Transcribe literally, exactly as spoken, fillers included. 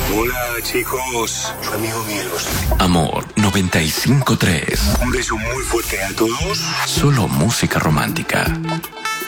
Hola, chicos. Su amigo Miguel Bosé. Amor noventa y cinco tres. Un beso muy fuerte a todos. Solo música romántica.